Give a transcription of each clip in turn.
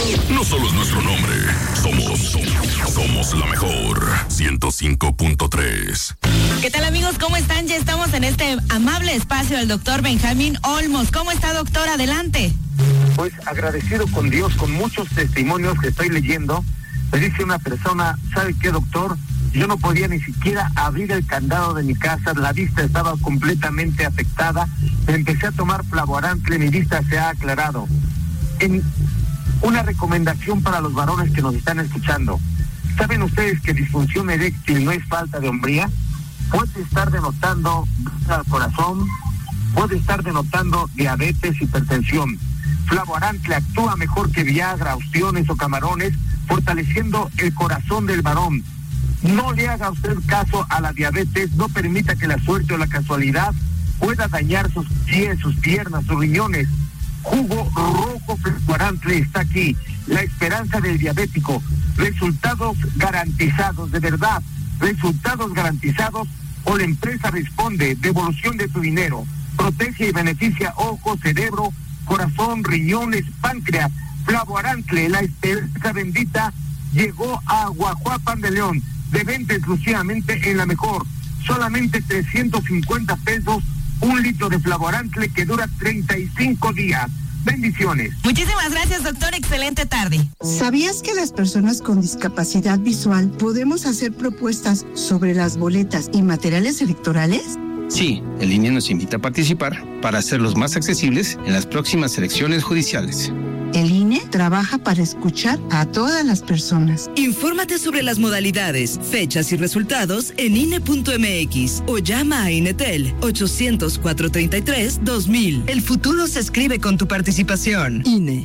No solo es nuestro nombre, somos la mejor. 105.3. ¿Qué tal, amigos? ¿Cómo están? Ya estamos en este amable espacio del doctor Benjamín Olmos. ¿Cómo está, doctor? Adelante. Pues agradecido con Dios, con muchos testimonios que estoy leyendo. Me dice una persona, ¿sabe qué, doctor? Yo no podía ni siquiera abrir el candado de mi casa, la vista estaba completamente afectada. Empecé a tomar flavoarantle, mi vista se ha aclarado. Una recomendación para los varones que nos están escuchando. ¿Saben ustedes que disfunción eréctil no es falta de hombría? Puede estar denotando al corazón, puede estar denotando diabetes, hipertensión. Flavoarantle actúa mejor que Viagra, ostiones o camarones, fortaleciendo el corazón del varón. No le haga usted caso a la diabetes, no permita que la suerte o la casualidad pueda dañar sus pies, sus piernas, sus riñones. Jugo rojo flavoarantle está aquí, la esperanza del diabético. Resultados garantizados, de verdad, resultados garantizados, o la empresa responde, devolución de tu dinero. Protege y beneficia ojos, cerebro, corazón, riñones, páncreas. Flavoarantle, la esperanza bendita, llegó a Guajuapan de León, de venta exclusivamente en la mejor. Solamente 350 pesos, un litro de flavoarantle que dura 35 días. Bendiciones. Muchísimas gracias, doctor. Excelente tarde. ¿Sabías que las personas con discapacidad visual podemos hacer propuestas sobre las boletas y materiales electorales? Sí, el INE nos invita a participar para hacerlos más accesibles en las próximas elecciones judiciales. El INE trabaja para escuchar a todas las personas. Infórmate sobre las modalidades, fechas y resultados en INE.mx o llama a INETEL 800-433-2000. El futuro se escribe con tu participación. INE.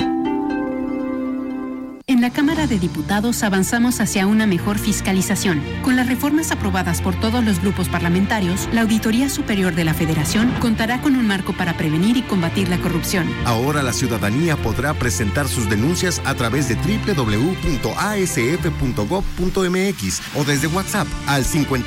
En la Cámara de Diputados avanzamos hacia una mejor fiscalización. Con las reformas aprobadas por todos los grupos parlamentarios, la Auditoría Superior de la Federación contará con un marco para prevenir y combatir la corrupción. Ahora la ciudadanía podrá presentar sus denuncias a través de www.asf.gov.mx o desde WhatsApp al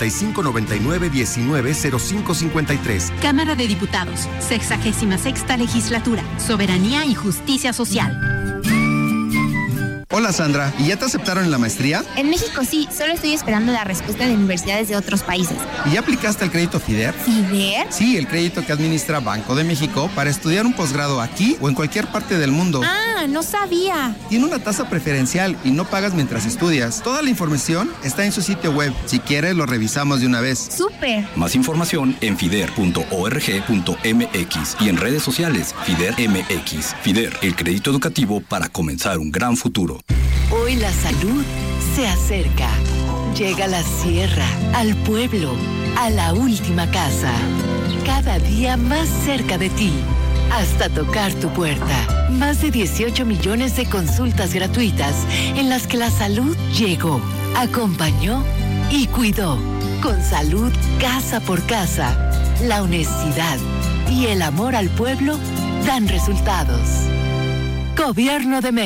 5599-190553. Cámara de Diputados, 66ª Legislatura, Soberanía y Justicia Social. Hola Sandra, ¿y ya te aceptaron en la maestría? En México sí, solo estoy esperando la respuesta de universidades de otros países. ¿Y ya aplicaste el crédito FIDER? ¿FIDER? Sí, el crédito que administra Banco de México para estudiar un posgrado aquí o en cualquier parte del mundo. Ah, no sabía. Tiene una tasa preferencial y no pagas mientras estudias. Toda la información está en su sitio web. Si quieres, lo revisamos de una vez. ¡Súper! Más información en fider.org.mx y en redes sociales FIDER MX. FIDER, el crédito educativo para comenzar un gran futuro. Hoy la salud se acerca. Llega a la sierra, al pueblo, a la última casa. Cada día más cerca de ti, hasta tocar tu puerta. Más de 18 millones de consultas gratuitas en las que la salud llegó, acompañó y cuidó. Con salud casa por casa, la honestidad y el amor al pueblo dan resultados. Gobierno de México.